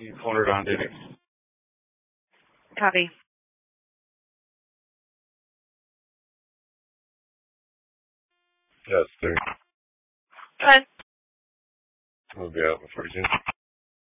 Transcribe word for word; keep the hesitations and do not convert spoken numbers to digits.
You cornered on, did it? Copy. Yes, sir. Go ahead. We'll be out before you.